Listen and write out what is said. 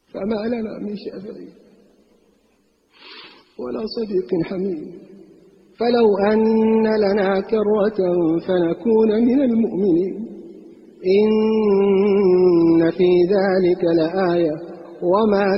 فما لنا من شافعين ولا صديق حميم، فلو أن لنا كرة فنكون من المؤمنين. إن في ذلك لآية وما